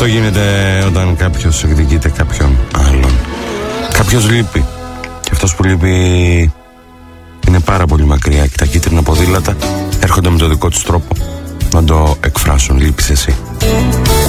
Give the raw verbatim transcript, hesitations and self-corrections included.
Αυτό γίνεται όταν κάποιος εκδικείται κάποιον άλλον. Κάποιος λείπει. Και αυτός που λείπει είναι πάρα πολύ μακριά. Και τα κίτρινα ποδήλατα έρχονται με το δικό τους τρόπο να το εκφράσουν. Λείπεις εσύ.